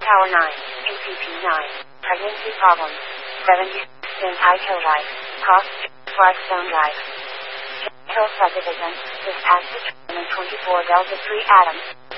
Tower 9, ACP 9, pregnancy problems, 70, anti-kill-drive, cost, Blackstone Drive. Hill subdivision, this past Determinant 24 Delta 3 Adams,